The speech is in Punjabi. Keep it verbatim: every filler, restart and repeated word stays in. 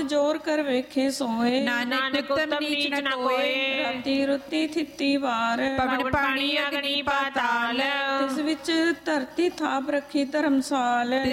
ਜੋਰ ਕਰ ਵੇਖੇ ਸੋਏ, ਨਾਨਕ ਉਤਮ ਨੀਚ ਨ ਕੋਏ। ਰਾਤੀ ਰੁੱਤੀ ਥਿੱਤੀ ਵਾਰ, ਪਵਨ ਪਾਣੀ ਅਗਨੀ ਪਾਤਾਲ, ਤਿਸ ਵਿੱਚ ਧਰਤੀ ਥਾਪ ਰੱਖੀ ਧਰਮਸਾਲ।